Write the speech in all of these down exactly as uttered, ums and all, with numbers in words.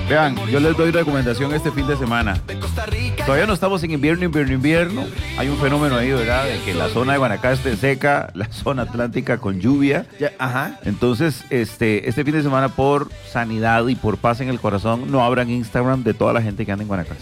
Vean, yo les doy recomendación este fin de semana. Todavía no estamos en invierno, invierno, invierno. Hay un fenómeno ahí, ¿verdad? De que la zona de Guanacaste seca, la zona atlántica con lluvia. Ya, ajá. Entonces, este, este fin de semana, por sanidad y por paz en el corazón, no abran Instagram de toda la gente que anda en Guanacaste.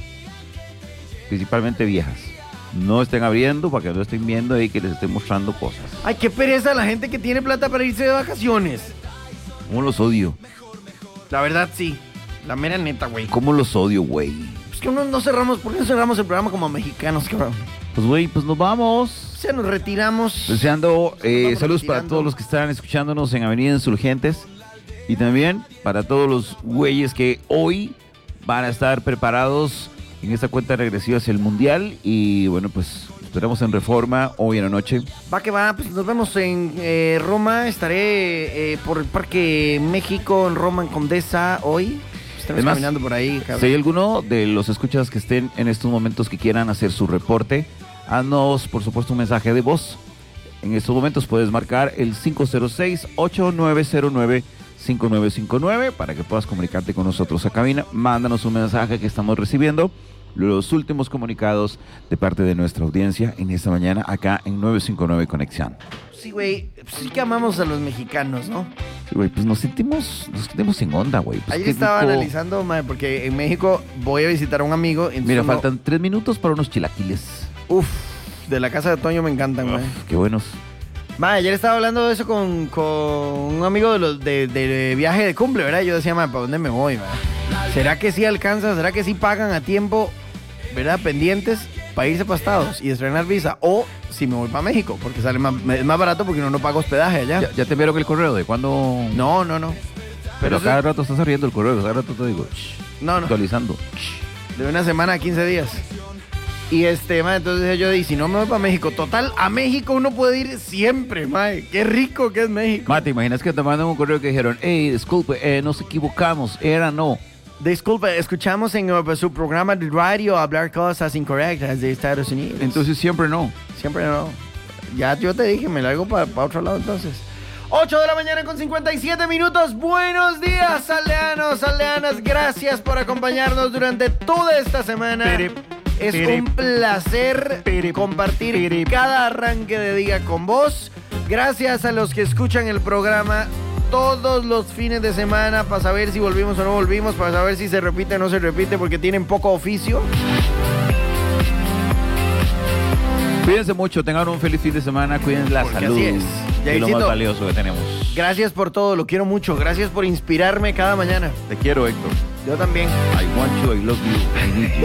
Principalmente viejas. No estén abriendo para que no estén viendo ahí que les estén mostrando cosas. Ay, qué pereza la gente que tiene plata para irse de vacaciones. ¿Cómo los odio? La verdad, sí. La mera neta, güey. ¿Cómo los odio, güey? Es que no, no cerramos, ¿por qué no cerramos el programa como mexicanos, cabrón? Pues, güey, pues nos vamos. O sea, nos retiramos. Deseando eh, Vamos saludos retirando. para todos los que están escuchándonos en Avenida Insurgentes. Y también para todos los güeyes que hoy van a estar preparados en esta cuenta regresiva hacia el Mundial. Y bueno, pues esperamos en Reforma hoy en la noche. Va que va, pues nos vemos en eh, Roma. Estaré eh, por el Parque México, en Roma, en Condesa, hoy. Estaremos Es más, caminando por ahí, cabrón. Si hay alguno de los escuchas que estén en estos momentos que quieran hacer su reporte, haznos por supuesto un mensaje de voz. En estos momentos puedes marcar el cinco cero seis, ocho nueve cero nueve, cinco nueve cinco nueve para que puedas comunicarte con nosotros a cabina. Mándanos un mensaje que estamos recibiendo los últimos comunicados de parte de nuestra audiencia en esta mañana acá en novecientos cincuenta y nueve Conexión. Sí, güey, pues sí que amamos a los mexicanos, ¿no? Sí, güey, pues nos sentimos, nos sentimos en onda, güey. Pues Ayer qué estaba rico. analizando, madre, porque en México voy a visitar a un amigo. entonces Mira, uno- faltan tres minutos para unos chilaquiles. Uf, de la casa de Toño me encantan, güey. Uf, qué buenos. Ma, ayer estaba hablando de eso con, con un amigo de los de, de viaje de cumple, ¿verdad? Yo decía, ma, ¿para dónde me voy, ma? ¿Será que sí alcanza? ¿Será que sí pagan a tiempo, ¿verdad? Pendientes para irse para Estados y estrenar visa. O si me voy para México, porque sale más, es más barato porque uno no paga hospedaje allá. ¿Ya, ya te enviaron el correo de cuándo? No, no, no. Pero eso- cada rato estás abriendo el correo, cada rato te digo, shh, No, no. actualizando. De una semana a quince días. Y este, ma, entonces yo dije, si no me voy para México, total, a México uno puede ir siempre, ma. Qué rico que es México. Ma, ¿te imaginas que te mandan un correo que dijeron, hey, disculpe, eh, nos equivocamos, era no? Disculpe, escuchamos en uh, su programa de radio hablar cosas incorrectas de Estados Unidos. Entonces siempre no. Siempre no. Ya yo te dije, me largo para otro lado entonces. ocho de la mañana con cincuenta y siete minutos. Buenos días, aldeanos, aldeanas. Gracias por acompañarnos durante toda esta semana. Pere, es pere, un placer pere, compartir pere. cada arranque de día con vos. Gracias a los que escuchan el programa todos los fines de semana para saber si volvimos o no volvimos, para saber si se repite o no se repite, porque tienen poco oficio. Cuídense mucho, tengan un feliz fin de semana, cuiden la Porque salud. así es. Que es lo más Yaircito, valioso que tenemos. Gracias por todo, lo quiero mucho. Gracias por inspirarme cada mañana. Te quiero, Héctor. Yo también. I want you, I love you, I need you.